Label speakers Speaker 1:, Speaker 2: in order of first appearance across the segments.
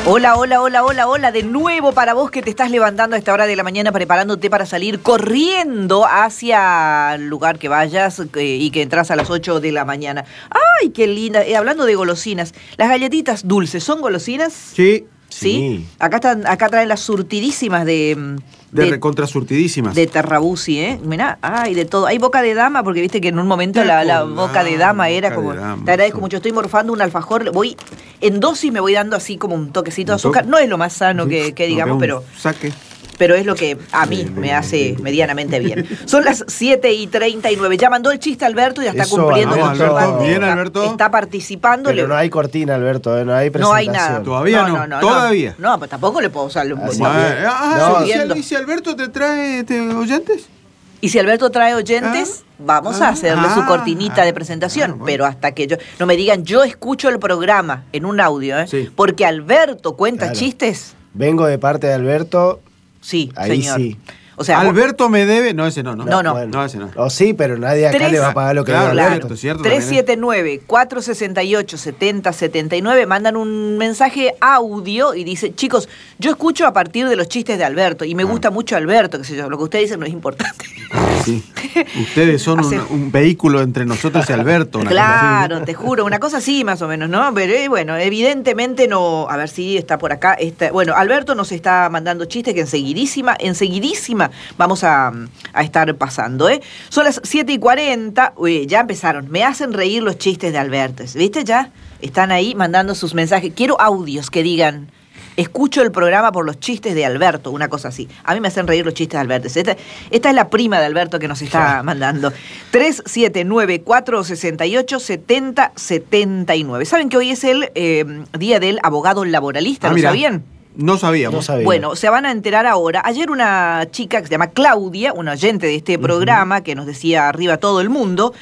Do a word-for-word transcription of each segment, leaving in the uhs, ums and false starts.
Speaker 1: Hola, hola, hola, hola, hola, de nuevo para vos que te estás levantando a esta hora de la mañana preparándote para salir corriendo hacia el lugar que vayas eh, y que entras a las ocho de la mañana. ¡Ay, qué linda! Eh, hablando de golosinas, las galletitas dulces, ¿son golosinas?
Speaker 2: Sí.
Speaker 1: ¿Sí?
Speaker 2: Sí.
Speaker 1: Acá están, acá traen las surtidísimas de...
Speaker 2: De, de recontra surtidísimas.
Speaker 1: De Terrabusi, ¿eh? Mirá, hay de todo. Hay boca de dama, porque viste que en un momento la, la boca de dama era
Speaker 2: boca
Speaker 1: como...
Speaker 2: de dama,
Speaker 1: te agradezco
Speaker 2: sí.
Speaker 1: mucho, estoy morfando un alfajor, voy en dosis, me voy dando así como un toquecito de
Speaker 2: Un
Speaker 1: azúcar.
Speaker 2: toque.
Speaker 1: No es lo más sano
Speaker 2: Sí.
Speaker 1: que, que
Speaker 2: No,
Speaker 1: digamos,
Speaker 2: un
Speaker 1: pero...
Speaker 2: saque.
Speaker 1: Pero es lo que a mí
Speaker 2: Bien,
Speaker 1: me
Speaker 2: bien,
Speaker 1: hace
Speaker 2: bien, bien.
Speaker 1: medianamente bien. Son las siete y treinta y nueve. Ya mandó el chiste Alberto y ya está
Speaker 3: Eso,
Speaker 1: cumpliendo con su
Speaker 2: Alberto.
Speaker 1: parte.
Speaker 2: Bien,
Speaker 1: Está-
Speaker 2: Alberto.
Speaker 1: Está participando.
Speaker 3: Pero
Speaker 1: le-
Speaker 3: no hay cortina, Alberto, ¿eh? No hay
Speaker 1: no hay
Speaker 3: presentación.
Speaker 1: nada.
Speaker 2: Todavía no, todavía.
Speaker 1: No, pues tampoco le puedo usar.
Speaker 3: Así
Speaker 1: no.
Speaker 3: que-
Speaker 2: Ah,
Speaker 3: No,
Speaker 2: ¿y si-
Speaker 1: subiendo.
Speaker 2: ¿y si Alberto te trae este, oyentes?
Speaker 1: Y si Alberto trae oyentes,
Speaker 2: Ah,
Speaker 1: vamos
Speaker 2: ah,
Speaker 1: a hacerle su
Speaker 2: ah,
Speaker 1: cortinita
Speaker 2: ah,
Speaker 1: de presentación.
Speaker 2: ah, bueno.
Speaker 1: Pero hasta que yo... No me digan, yo escucho el programa en un audio, ¿eh?
Speaker 2: Sí.
Speaker 1: Porque Alberto cuenta
Speaker 3: Claro.
Speaker 1: chistes.
Speaker 3: Vengo de parte de Alberto.
Speaker 1: Sí,
Speaker 3: Ahí
Speaker 1: señor.
Speaker 3: sí.
Speaker 1: O sea, vos-
Speaker 2: Alberto me debe... No, ese no, ¿no?
Speaker 1: No, no.
Speaker 3: bueno.
Speaker 2: No, ese no.
Speaker 3: O sí, pero nadie acá
Speaker 1: Tres-
Speaker 3: le va a pagar lo que
Speaker 2: Claro,
Speaker 3: debe
Speaker 1: claro.
Speaker 3: Alberto.
Speaker 2: cierto, cierto.
Speaker 1: tres siete nueve, cuatro seis ocho, siete cero siete nueve, mandan un mensaje audio y dice, chicos, yo escucho a partir de los chistes de Alberto y me
Speaker 2: Ah.
Speaker 1: gusta mucho Alberto, qué sé yo, lo que ustedes dicen no es importante.
Speaker 2: Sí. Ustedes son un,
Speaker 1: Hace-
Speaker 2: un vehículo entre nosotros y Alberto. una cosa así.
Speaker 1: Claro, te juro, una cosa así más o menos, ¿no? Pero eh, bueno, evidentemente no, a ver si está por acá. Está, bueno, Alberto nos está mandando chistes que enseguidísima, enseguidísima vamos a, a estar pasando, ¿eh? Son las siete y cuarenta, uy, ya empezaron, me hacen reír los chistes de Alberto, ¿viste ya? Están ahí mandando sus mensajes, quiero audios que digan... Escucho el programa por los chistes de Alberto, una cosa así. A mí me hacen reír los chistes de Alberto. Esta, esta es la prima de Alberto que nos está mandando. tres siete nueve, cuatro seis ocho, siete cero siete nueve. ¿Saben que hoy es el eh, día del abogado laboralista?
Speaker 2: Ah,
Speaker 1: ¿Lo
Speaker 2: mira,
Speaker 1: sabían?
Speaker 2: No sabíamos.
Speaker 3: No sabía.
Speaker 1: Bueno, se van a enterar ahora. Ayer una chica que se llama Claudia, una oyente de este programa, que nos decía arriba todo el mundo,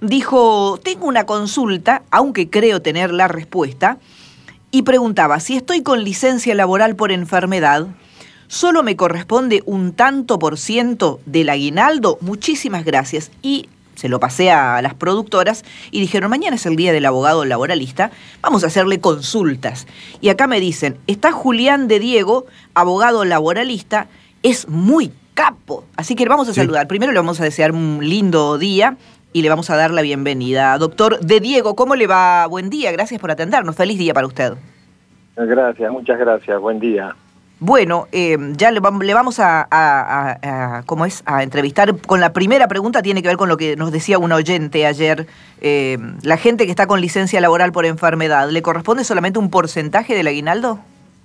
Speaker 1: dijo, tengo una consulta, aunque creo tener la respuesta, y preguntaba, si estoy con licencia laboral por enfermedad, ¿solo me corresponde un tanto por ciento del aguinaldo? Muchísimas gracias. Y se lo pasé a las productoras y dijeron, mañana es el día del abogado laboralista, vamos a hacerle consultas. Y acá me dicen, está Julián de Diego, abogado laboralista, es muy capo. Así que le vamos a
Speaker 2: Sí.
Speaker 1: saludar. Primero le vamos a desear un lindo día y le vamos a dar la bienvenida. Doctor de Diego, ¿cómo le va? Buen día, gracias por atendernos. Feliz día para usted.
Speaker 4: Gracias, muchas gracias, buen día.
Speaker 1: Bueno, eh, ya le, vam- le vamos a, a- a- a- ¿cómo es? A entrevistar con la primera pregunta, tiene que ver con lo que nos decía un oyente ayer. Eh, la gente que está con licencia laboral por enfermedad, ¿le corresponde solamente un porcentaje del aguinaldo?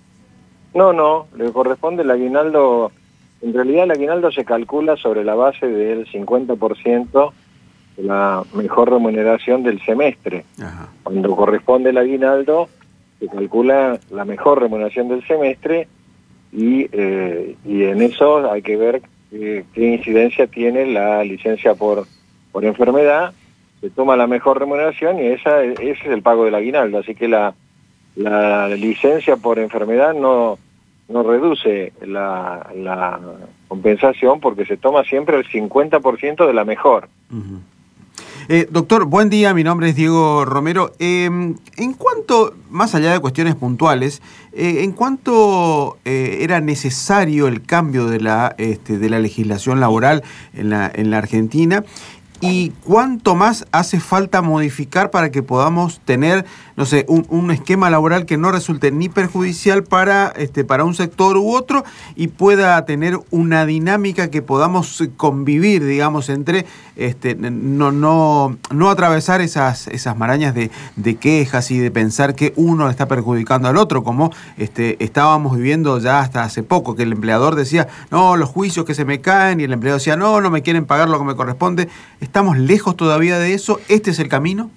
Speaker 4: No, no, le corresponde el aguinaldo, en realidad el aguinaldo se calcula sobre la base del cincuenta por ciento de la mejor remuneración del semestre.
Speaker 2: Ajá.
Speaker 4: Cuando corresponde el aguinaldo, se calcula la mejor remuneración del semestre y, eh, y en eso hay que ver eh, qué incidencia tiene la licencia por, por enfermedad. Se toma la mejor remuneración y esa ese es el pago del aguinaldo. Así que la, la licencia por enfermedad no, no reduce la, la compensación porque se toma siempre el cincuenta por ciento de la mejor.
Speaker 2: Ujú. Eh, doctor, buen día, mi nombre es Diego Romero. Eh, en cuanto, más allá de cuestiones puntuales, eh, en cuanto eh, era necesario el cambio de la, este, de la legislación laboral en la, en la Argentina, y cuánto más hace falta modificar para que podamos tener, no sé, un, un esquema laboral que no resulte ni perjudicial para, este, para un sector u otro y pueda tener una dinámica que podamos convivir, digamos, entre, este, no, no, no atravesar esas, esas marañas de, de quejas y de pensar que uno le está perjudicando al otro, como este, estábamos viviendo ya hasta hace poco, que el empleador decía, no, los juicios que se me caen, y el empleado decía, no, no me quieren pagar lo que me corresponde. ¿Estamos lejos todavía de eso? ¿Este es el camino?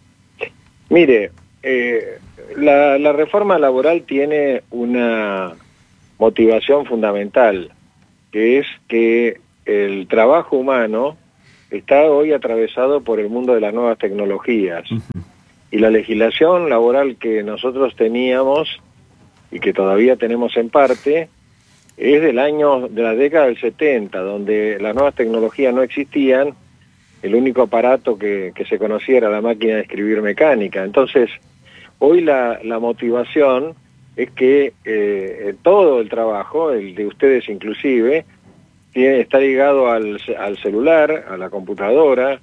Speaker 4: Mire, eh, la, la reforma laboral tiene una motivación fundamental, que es que el trabajo humano está hoy atravesado por el mundo de las nuevas tecnologías. Uh-huh. Y la legislación laboral que nosotros teníamos y que todavía tenemos en parte es del año, de la década del setenta, donde las nuevas tecnologías no existían. El único aparato que, que se conocía era la máquina de escribir mecánica. Entonces, hoy la, la motivación es que eh, todo el trabajo, el de ustedes inclusive, tiene, está ligado al, al celular, a la computadora,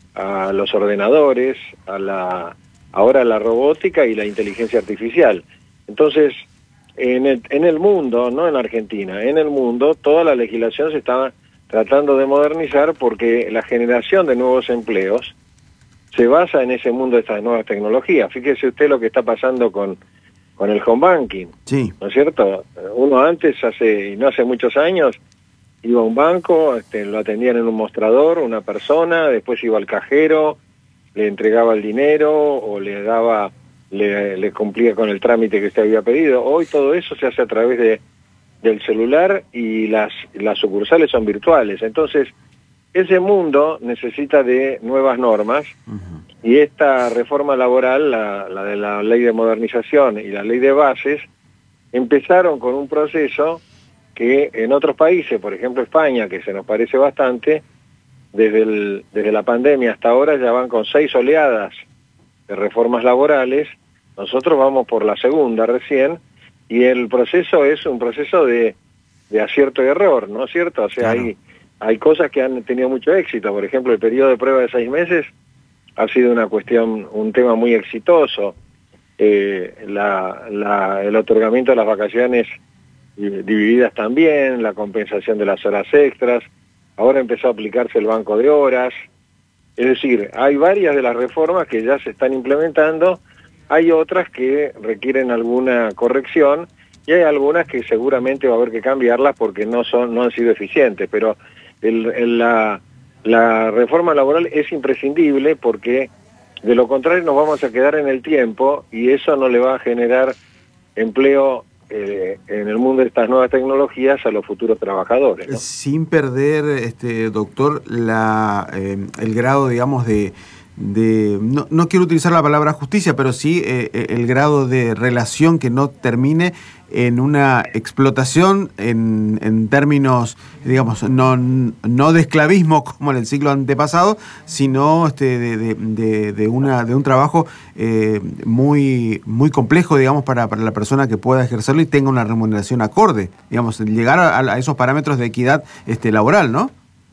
Speaker 4: a los ordenadores, a la ahora a la robótica y la inteligencia artificial. Entonces, en el, en el mundo, no en Argentina, en el mundo, toda la legislación se está tratando de modernizar porque la generación de nuevos empleos se basa en ese mundo de estas nuevas tecnologías. Fíjese usted lo que está pasando con, con el home banking,
Speaker 2: Sí.
Speaker 4: ¿no es cierto? Uno antes, hace y no hace muchos años, iba a un banco, este, lo atendían en un mostrador, una persona, después iba al cajero, le entregaba el dinero o le daba, le, le cumplía con el trámite que usted había pedido. Hoy todo eso se hace a través de, del celular y las, las sucursales son virtuales. Entonces, ese mundo necesita de nuevas normas. Uh-huh. Y esta reforma laboral, la, la de la ley de modernización y la ley de bases, empezaron con un proceso que en otros países, por ejemplo España, que se nos parece bastante, desde, el, desde la pandemia hasta ahora ya van con seis oleadas de reformas laborales. Nosotros vamos por la segunda recién, y el proceso es un proceso de, de acierto y error, ¿no es cierto? O sea, claro. hay, hay cosas que han tenido mucho éxito. Por ejemplo, el periodo de prueba de seis meses ha sido una cuestión, un tema muy exitoso. Eh, la, la, el otorgamiento de las vacaciones divididas también, la compensación de las horas extras, ahora empezó a aplicarse el banco de horas. Es decir, hay varias de las reformas que ya se están implementando, hay otras que requieren alguna corrección y hay algunas que seguramente va a haber que cambiarlas porque no son, no han sido eficientes, pero el, el, la, la reforma laboral es imprescindible porque de lo contrario nos vamos a quedar en el tiempo y eso no le va a generar empleo eh, en el mundo de estas nuevas tecnologías a los futuros trabajadores, ¿no?
Speaker 2: Sin perder, este doctor, la eh, el grado, digamos, de... de no, no quiero utilizar la palabra justicia, pero sí eh, el grado de relación que no termine en una explotación en, en términos, digamos, no, no de esclavismo como en el siglo antepasado, sino este, de, de, de, de, una, de un trabajo eh, muy, muy complejo, digamos, para, para la persona que pueda ejercerlo y tenga una remuneración acorde, digamos, llegar a, a esos parámetros de equidad este, laboral, ¿no?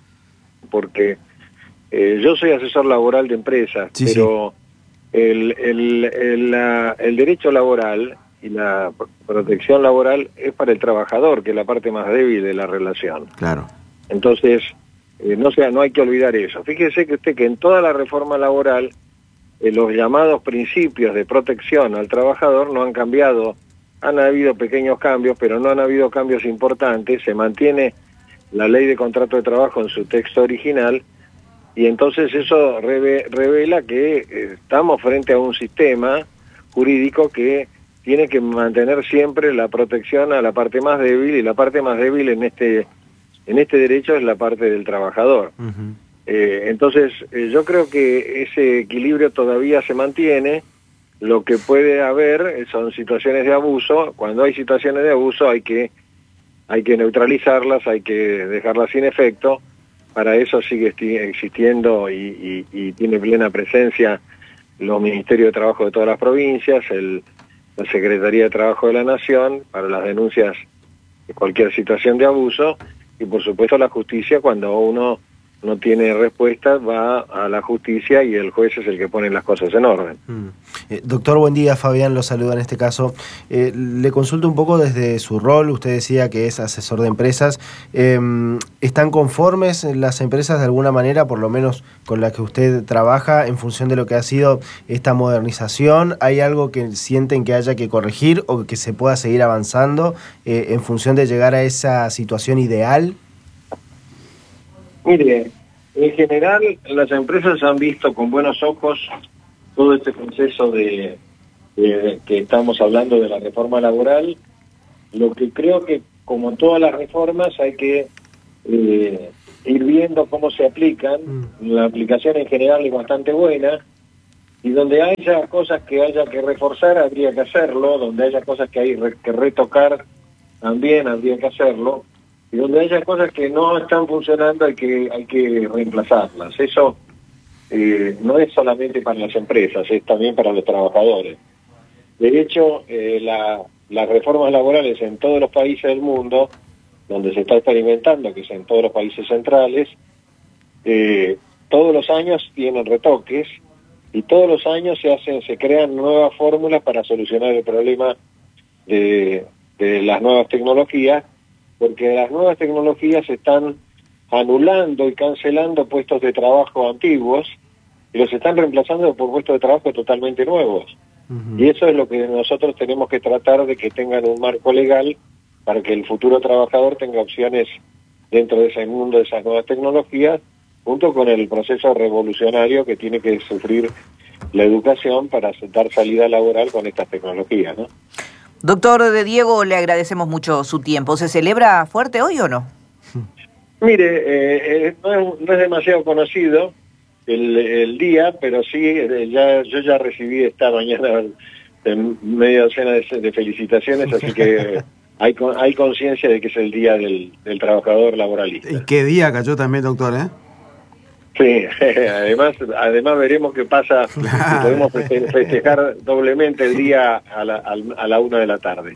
Speaker 4: Porque Eh, yo soy asesor laboral de empresas, sí, pero sí. el, el, el, la, el derecho laboral y la protección laboral es para el trabajador, que es la parte más débil de la relación.
Speaker 2: Claro.
Speaker 4: Entonces, eh, no sea, no hay que olvidar eso. Fíjese que usted que en toda la reforma laboral eh, los llamados principios de protección al trabajador no han cambiado. Han habido pequeños cambios, pero no han habido cambios importantes. Se mantiene la ley de contrato de trabajo en su texto original. Y entonces eso reve, revela que eh, estamos frente a un sistema jurídico que tiene que mantener siempre la protección a la parte más débil, y la parte más débil en este en este derecho es la parte del trabajador. Uh-huh. eh, entonces eh, yo creo que ese equilibrio todavía se mantiene. Lo que puede haber son situaciones de abuso. Cuando hay situaciones de abuso hay que, hay que neutralizarlas, hay que dejarlas sin efecto. Para eso sigue existiendo y, y, y tiene plena presencia los Ministerios de Trabajo de todas las provincias, el, la Secretaría de Trabajo de la Nación, para las denuncias de cualquier situación de abuso, y por supuesto la justicia. Cuando uno no tiene respuesta, va a la justicia y el juez es el que pone las cosas en orden.
Speaker 3: Mm. Eh, doctor, buen día. Fabián lo saluda en este caso. Eh, le consulto un poco desde su rol. Usted decía que es asesor de empresas. Eh, ¿Están conformes las empresas de alguna manera, por lo menos con la que usted trabaja, en función de lo que ha sido esta modernización? ¿Hay algo que sienten que haya que corregir o que se pueda seguir avanzando eh, en función de llegar a esa situación ideal?
Speaker 4: Mire, en general las empresas han visto con buenos ojos todo este proceso de, de que estamos hablando de la reforma laboral. Lo que creo que, como todas las reformas, hay que eh, ir viendo cómo se aplican. Mm. La aplicación en general es bastante buena, y donde haya cosas que haya que reforzar habría que hacerlo, donde haya cosas que hay que retocar también habría que hacerlo. Y donde haya cosas que no están funcionando hay que hay que reemplazarlas. Eso eh, no es solamente para las empresas, es también para los trabajadores. De hecho, eh, la, las reformas laborales en todos los países del mundo, donde se está experimentando, que es en todos los países centrales, eh, todos los años tienen retoques y todos los años se hacen, se crean nuevas fórmulas para solucionar el problema de, de las nuevas tecnologías, porque las nuevas tecnologías están anulando y cancelando puestos de trabajo antiguos y los están reemplazando por puestos de trabajo totalmente nuevos. Uh-huh. Y eso es lo que nosotros tenemos que tratar de que tengan un marco legal para que el futuro trabajador tenga opciones dentro de ese mundo de esas nuevas tecnologías, junto con el proceso revolucionario que tiene que sufrir la educación para dar salida laboral con estas tecnologías, ¿no?
Speaker 1: Doctor De Diego, le agradecemos mucho su tiempo. ¿Se celebra fuerte hoy o no?
Speaker 4: Mire, eh, eh, no, es, no es demasiado conocido el, el día, pero sí, eh, ya yo ya recibí esta mañana de media docena de, de felicitaciones, así que hay, hay conciencia de que es el día del, del trabajador laboralista.
Speaker 2: ¿Y qué día cayó también, doctor, eh?
Speaker 4: Sí, además además veremos qué pasa, claro. Si podemos festejar doblemente el día a la, a la una de la tarde.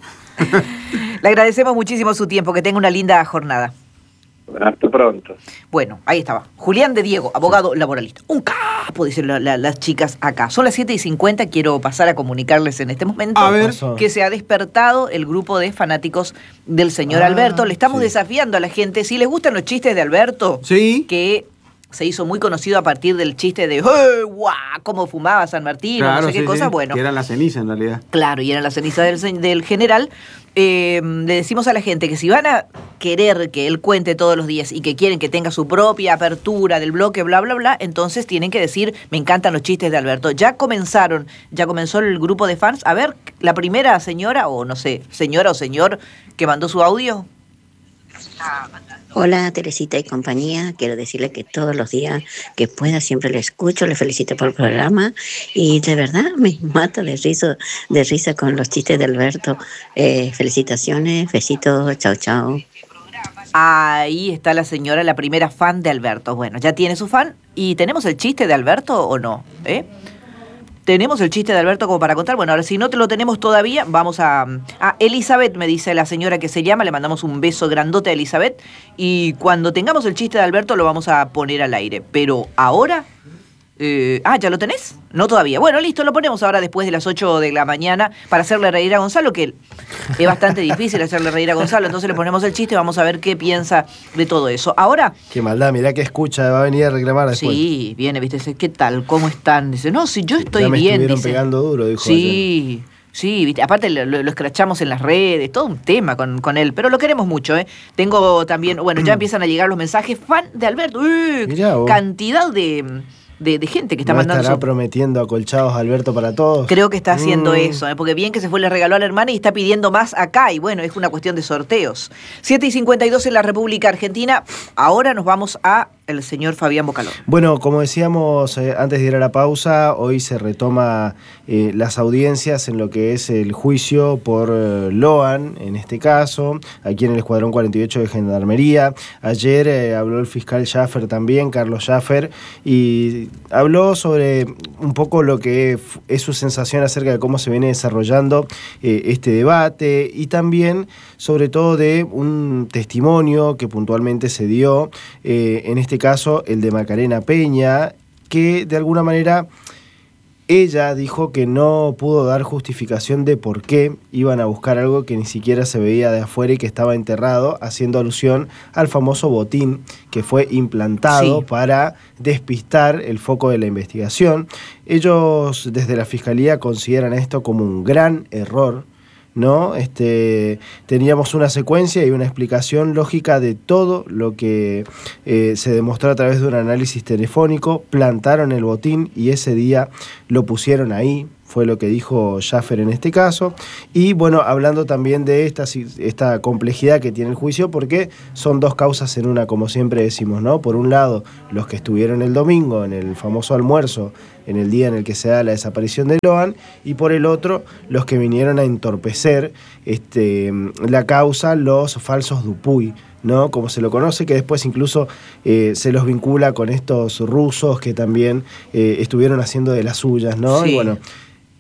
Speaker 1: Le agradecemos muchísimo su tiempo, que tenga una linda jornada.
Speaker 4: Hasta pronto.
Speaker 1: Bueno, ahí estaba. Julián De Diego, abogado sí. laboralista. Un capo, dicen la, la, las chicas acá. Son las siete y cincuenta, quiero pasar a comunicarles en este momento
Speaker 2: a ver.
Speaker 1: que se ha despertado el grupo de fanáticos del señor ah, Alberto. Le estamos sí. desafiando a la gente. Si les gustan los chistes de Alberto,
Speaker 2: sí.
Speaker 1: que se hizo muy conocido a partir del chiste de ¡hey, guau! ¿Cómo fumaba San Martín?
Speaker 2: Claro,
Speaker 1: no sé qué
Speaker 2: sí,
Speaker 1: cosa,
Speaker 2: sí,
Speaker 1: bueno.
Speaker 2: Que eran las cenizas en realidad.
Speaker 1: Claro, y eran las cenizas del, del general. Eh, le decimos a la gente que si van a querer que él cuente todos los días y que quieren que tenga su propia apertura del bloque, bla, bla, bla, entonces tienen que decir, me encantan los chistes de Alberto. Ya comenzaron, ya comenzó el grupo de fans. A ver, la primera señora, o no sé, señora o señor que mandó su audio.
Speaker 5: Hola Teresita y compañía, quiero decirle que todos los días que pueda siempre le escucho, le felicito por el programa y de verdad me mata de risa, de risa con los chistes de Alberto. Eh, felicitaciones, besitos, chao chao.
Speaker 1: Ahí está la señora, la primera fan de Alberto. Bueno, ya tiene su fan. ¿Y tenemos el chiste de Alberto o no? ¿Eh? ¿Tenemos el chiste de Alberto como para contar? Bueno, ahora si no te lo tenemos todavía, vamos a... Ah, Elizabeth, me dice la señora que se llama, le mandamos un beso grandote a Elizabeth, y cuando tengamos el chiste de Alberto lo vamos a poner al aire. Pero ahora... Eh, ah, ¿ya lo tenés? No todavía. Bueno, listo, lo ponemos ahora después de las ocho de la mañana para hacerle reír a Gonzalo, que es bastante difícil hacerle reír a Gonzalo, entonces le ponemos el chiste y vamos a ver qué piensa de todo eso. Ahora...
Speaker 3: Qué maldad, mirá que escucha, va a venir a reclamar después.
Speaker 1: Sí, viene, viste, dice, ¿qué tal? ¿Cómo están? Dice, no, si yo estoy
Speaker 3: ya me
Speaker 1: bien.
Speaker 3: Estuvieron
Speaker 1: dice,
Speaker 3: pegando duro, dijo.
Speaker 1: Sí, ayer. Sí, viste, aparte lo, lo, lo escrachamos en las redes, todo un tema con, con él, pero lo queremos mucho, ¿eh? Tengo también, bueno, ya empiezan a llegar los mensajes, fan de Alberto, ¡Uy! Cantidad de... De, de gente que está
Speaker 3: ¿No
Speaker 1: mandando.
Speaker 3: ¿Estará
Speaker 1: su...
Speaker 3: prometiendo acolchados Alberto para todos?
Speaker 1: Creo que está haciendo
Speaker 3: mm.
Speaker 1: eso, ¿eh? Porque bien que se fue, le regaló a la hermana y está pidiendo más acá. Y bueno, es una cuestión de sorteos. siete y cincuenta y dos en la República Argentina. Ahora nos vamos a el señor Fabián Bocalón.
Speaker 3: Bueno, como decíamos eh, antes de ir a la pausa, hoy se retoma eh, las audiencias en lo que es el juicio por eh, Loan, en este caso, aquí en el Escuadrón cuarenta y ocho de Gendarmería. Ayer eh, habló el fiscal Schaffer también, Carlos Schaffer, y habló sobre un poco lo que es su sensación acerca de cómo se viene desarrollando eh, este debate y también sobre todo de un testimonio que puntualmente se dio, eh, en este caso el de Macarena Peña, que de alguna manera ella dijo que no pudo dar justificación de por qué iban a buscar algo que ni siquiera se veía de afuera y que estaba enterrado, haciendo alusión al famoso botín que fue implantado sí. para despistar el foco de la investigación. Ellos desde la Fiscalía consideran esto como un gran error, ¿no? Este, teníamos una secuencia y una explicación lógica de todo lo que eh, se demostró a través de un análisis telefónico. Plantaron el botín y ese día lo pusieron ahí, fue lo que dijo Schaffer en este caso. Y bueno, hablando también de esta, esta complejidad que tiene el juicio, porque son dos causas en una, como siempre decimos, ¿no? Por un lado, los que estuvieron el domingo en el famoso almuerzo, en el día en el que se da la desaparición de Loan, y por el otro, los que vinieron a entorpecer este, la causa, los falsos Dupuy, ¿no? Como se lo conoce, que después incluso eh, se los vincula con estos rusos que también eh, estuvieron haciendo de las suyas, ¿no?
Speaker 1: Sí.
Speaker 3: Y bueno,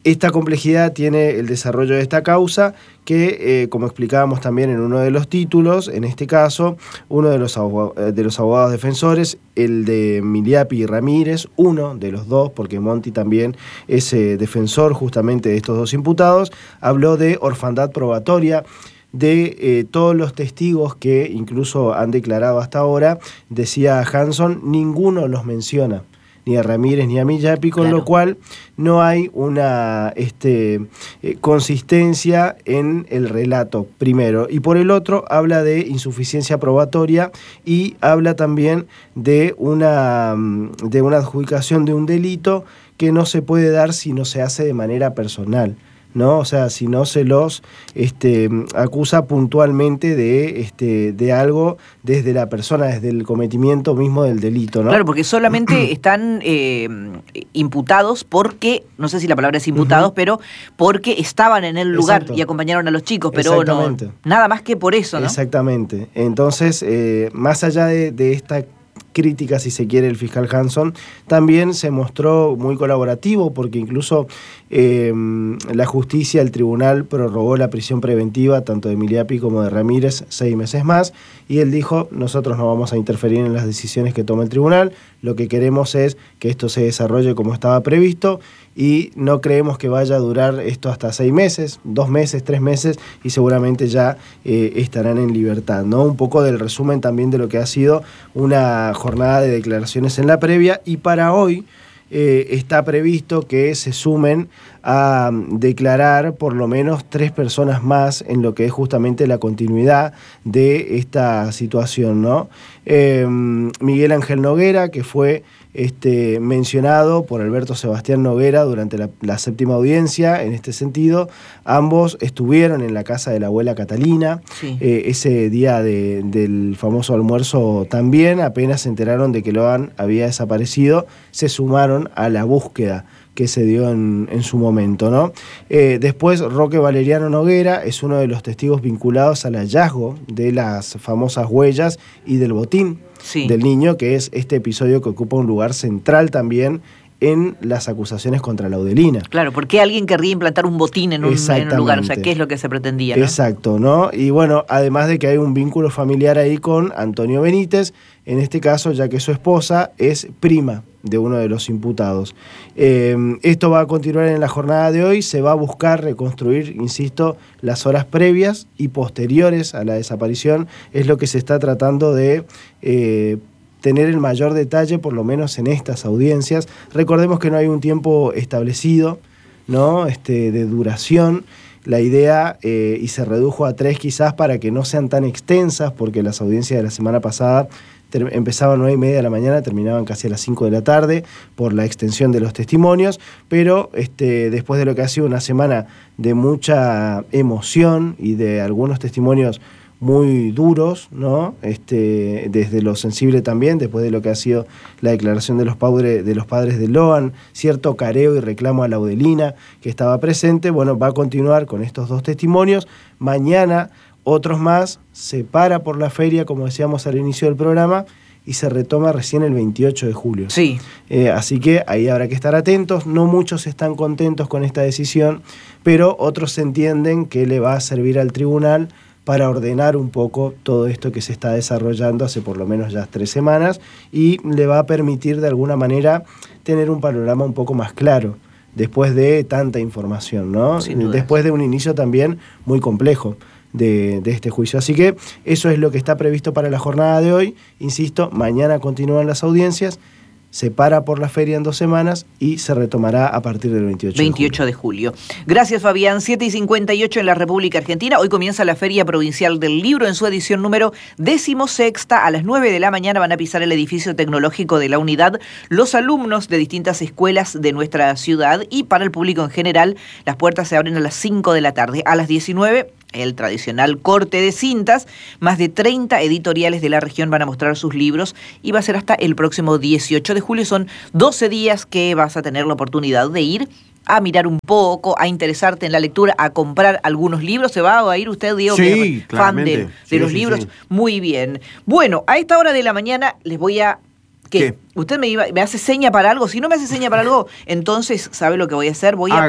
Speaker 3: esta complejidad tiene el desarrollo de esta causa que, eh, como explicábamos también en uno de los títulos, en este caso, uno de los, abogados, de los abogados defensores, el de Miliapi y Ramírez, uno de los dos, porque Monti también es eh, defensor justamente de estos dos imputados, habló de orfandad probatoria, de eh, todos los testigos que incluso han declarado hasta ahora, decía Hanson, ninguno los menciona, ni a Ramírez ni a Miliapi, con claro. lo cual no hay una este, eh, consistencia en el relato, primero. Y por el otro, habla de insuficiencia probatoria y habla también de una, de una adjudicación de un delito que no se puede dar si no se hace de manera personal, ¿no? O sea, si no se los este, acusa puntualmente de, este, de algo desde la persona, desde el cometimiento mismo del delito, ¿no?
Speaker 1: Claro, porque solamente están eh, imputados porque, no sé si la palabra es imputados, uh-huh. pero porque estaban en el lugar. Exacto. Y acompañaron a los chicos, pero no, nada más que por eso, ¿no?
Speaker 3: Exactamente. Entonces, eh, más allá de, de esta crítica, si se quiere, el fiscal Hanson también se mostró muy colaborativo, porque incluso eh, la justicia, el tribunal, prorrogó la prisión preventiva tanto de Miliapi como de Ramírez seis meses más, y él dijo, nosotros no vamos a interferir en las decisiones que toma el tribunal, lo que queremos es que esto se desarrolle como estaba previsto, y no creemos que vaya a durar esto hasta seis meses, dos meses, tres meses, y seguramente ya eh, estarán en libertad, ¿no? Un poco del resumen también de lo que ha sido una jornada de declaraciones en la previa, y para hoy eh, está previsto que se sumen a declarar por lo menos tres personas más en lo que es justamente la continuidad de esta situación, ¿no? Eh, Miguel Ángel Noguera, que fue este, mencionado por Alberto Sebastián Noguera durante la, la séptima audiencia, en este sentido, ambos estuvieron en la casa de la abuela Catalina, sí. eh, ese día de, del famoso almuerzo también, apenas se enteraron de que Loan había desaparecido, se sumaron a la búsqueda que se dio en, en su momento, ¿no? Eh, después, Roque Valeriano Noguera es uno de los testigos vinculados al hallazgo de las famosas huellas y del botín sí. del niño, que es este episodio que ocupa un lugar central también en las acusaciones contra Laudelina.
Speaker 1: Claro, ¿por qué alguien querría implantar un botín en un, en un lugar? O sea, ¿qué es lo que se pretendía, ¿no?
Speaker 3: Exacto, ¿no? Y bueno, además de que hay un vínculo familiar ahí con Antonio Benítez, en este caso, ya que su esposa es prima de uno de los imputados. Eh, esto va a continuar en la jornada de hoy, se va a buscar reconstruir, insisto, las horas previas y posteriores a la desaparición, es lo que se está tratando de eh, tener el mayor detalle, por lo menos en estas audiencias. Recordemos que no hay un tiempo establecido, ¿no? Este, de duración. La idea, eh, y se redujo a tres quizás para que no sean tan extensas, porque las audiencias de la semana pasada ter- empezaban a nueve y media de la mañana, terminaban casi a las cinco de la tarde, por la extensión de los testimonios, pero este, después de lo que ha sido una semana de mucha emoción y de algunos testimonios muy duros, ¿no? Este, desde lo sensible también, después de lo que ha sido la declaración de los, padre, de los padres de Loan, cierto careo y reclamo a Laudelina que estaba presente, bueno, va a continuar con estos dos testimonios. Mañana otros más, se para por la feria, como decíamos al inicio del programa, y se retoma recién el veintiocho de julio.
Speaker 1: Sí.
Speaker 3: Eh, así que ahí habrá que estar atentos. No muchos están contentos con esta decisión, pero otros entienden que le va a servir al tribunal para ordenar un poco todo esto que se está desarrollando hace por lo menos ya tres semanas, y le va a permitir de alguna manera tener un panorama un poco más claro después de tanta información, ¿no? Después de un inicio también muy complejo de, de este juicio. Así que eso es lo que está previsto para la jornada de hoy. Insisto, mañana continúan las audiencias, se para por la feria en dos semanas y se retomará a partir del veintiocho
Speaker 1: veintiocho de julio. Gracias, Fabián. siete y cincuenta y ocho en la República Argentina. Hoy comienza la Feria Provincial del Libro en su edición número decimosexta. A las nueve de la mañana van a pisar el edificio tecnológico de la unidad los alumnos de distintas escuelas de nuestra ciudad, y para el público en general las puertas se abren a las cinco de la tarde. A las diecinueve, el tradicional corte de cintas. Más de treinta editoriales de la región van a mostrar sus libros, y va a ser hasta el próximo dieciocho de julio. Son doce días que vas a tener la oportunidad de ir a mirar un poco, a interesarte en la lectura, a comprar algunos libros. ¿Se va a ir usted, Diego,
Speaker 2: sí,
Speaker 1: que es fan de, de
Speaker 2: sí,
Speaker 1: los
Speaker 2: sí,
Speaker 1: libros?
Speaker 2: Sí.
Speaker 1: Muy bien. Bueno, a esta hora de la mañana les voy a... ¿Qué?
Speaker 2: ¿Qué?
Speaker 1: Usted me, iba, me hace seña para algo. Si no me hace seña para algo, entonces, ¿sabe lo que voy a hacer? Voy a
Speaker 2: Haga.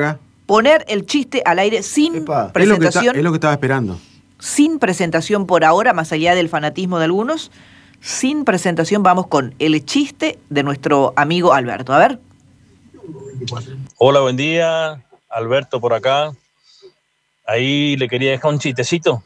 Speaker 1: poner el chiste al aire sin
Speaker 3: Epa.
Speaker 2: Es lo, que está-
Speaker 1: presentación.
Speaker 2: es lo que estaba esperando.
Speaker 1: Sin presentación por ahora, más allá del fanatismo de algunos. Sin presentación vamos con el chiste de nuestro amigo Alberto. A ver.
Speaker 6: Hola, buen día. Alberto por acá. Ahí le quería dejar un chistecito.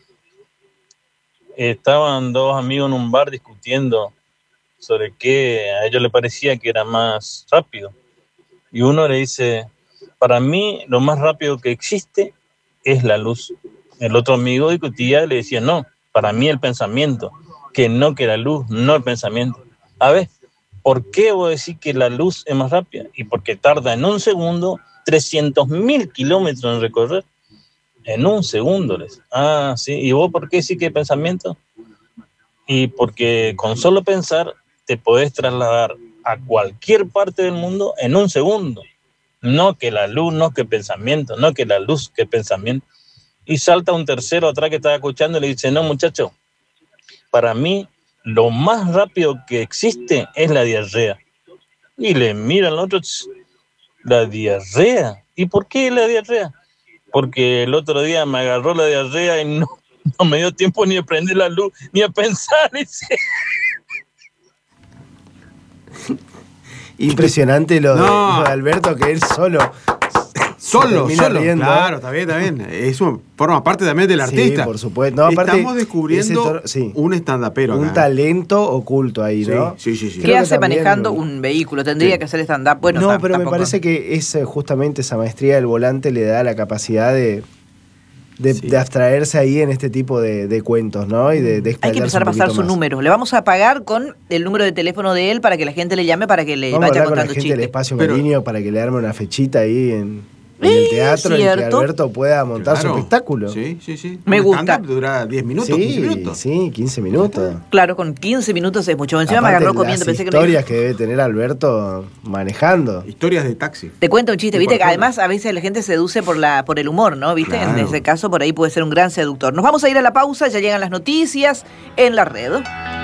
Speaker 6: Estaban dos amigos en un bar discutiendo sobre qué a ellos les parecía que era más rápido. Y uno le dice, para mí lo más rápido que existe es la luz. El otro amigo discutía y le decía, no, para mí el pensamiento, que no que la luz, no el pensamiento. A ver, ¿por qué vos decís que la luz es más rápida? Y porque tarda en un segundo trescientos mil kilómetros en recorrer. En un segundo. Les. Ah, sí. ¿Y vos por qué sí que pensamiento? Y porque con solo pensar te podés trasladar a cualquier parte del mundo en un segundo. No que la luz, no que pensamiento, no que la luz, que pensamiento. Y salta un tercero atrás que estaba escuchando y le dice, no, muchacho, para mí lo más rápido que existe es la diarrea. Y le mira al otro, la diarrea. ¿Y por qué la diarrea? Porque el otro día me agarró la diarrea y no, no me dio tiempo ni a prender la luz, ni a pensar. Dice.
Speaker 3: Impresionante lo, de,
Speaker 2: No.
Speaker 3: lo de Alberto, que él solo.
Speaker 2: Solo,
Speaker 3: termina
Speaker 2: solo.
Speaker 3: riendo.
Speaker 2: Claro, está bien, está bien. Eso forma parte también del
Speaker 3: Sí,
Speaker 2: artista.
Speaker 3: por supuesto. No, aparte,
Speaker 2: Estamos descubriendo
Speaker 3: ese toro- sí.
Speaker 2: un stand-upero acá.
Speaker 3: Un talento oculto ahí,
Speaker 2: Sí,
Speaker 3: ¿no?
Speaker 2: sí, sí, sí.
Speaker 1: ¿Qué
Speaker 3: Creo que
Speaker 1: hace
Speaker 3: también-
Speaker 1: manejando un vehículo? Tendría
Speaker 2: Sí.
Speaker 1: que hacer stand-up. Bueno,
Speaker 3: no,
Speaker 1: tam-
Speaker 3: pero me
Speaker 1: tampoco.
Speaker 3: parece que es eh, justamente esa maestría del volante le da la capacidad de, de,
Speaker 2: Sí.
Speaker 3: de abstraerse ahí en este tipo de, de cuentos, ¿no? Y de, de
Speaker 1: Hay que
Speaker 3: explayarse
Speaker 1: empezar a
Speaker 3: un
Speaker 1: pasar
Speaker 3: poquito
Speaker 1: su
Speaker 3: más.
Speaker 1: número. Le vamos a pagar con el número de teléfono de él para que la gente le llame para que le
Speaker 3: Vamos a
Speaker 1: vaya
Speaker 3: hablar con la
Speaker 1: contando
Speaker 3: gente del
Speaker 1: chistes.
Speaker 3: espacio
Speaker 2: Pero-
Speaker 3: Mariño para que le arme una fechita ahí en, en
Speaker 1: Eh,
Speaker 3: el teatro y que
Speaker 1: cierto.
Speaker 3: Alberto pueda montar
Speaker 2: Claro.
Speaker 3: su espectáculo.
Speaker 2: Sí, sí, sí.
Speaker 1: Me
Speaker 2: Un
Speaker 1: gusta.
Speaker 2: stand-up dura diez minutos, quince
Speaker 3: sí,
Speaker 2: minutos.
Speaker 3: sí, quince minutos.
Speaker 1: Claro, con quince minutos es mucho. Encima me
Speaker 3: Aparte,
Speaker 1: agarró comiendo.
Speaker 3: las
Speaker 1: Pensé que no
Speaker 3: historias que debe tener Alberto manejando.
Speaker 2: Historias de taxi.
Speaker 1: Te cuento un chiste,
Speaker 2: Sí,
Speaker 1: viste
Speaker 2: por
Speaker 1: que
Speaker 2: favor.
Speaker 1: además a veces la gente seduce por la por el humor, ¿no? ¿Viste? En
Speaker 2: Claro.
Speaker 1: ese caso por ahí puede ser un gran seductor. Nos vamos a ir a la pausa, ya llegan las noticias en la red.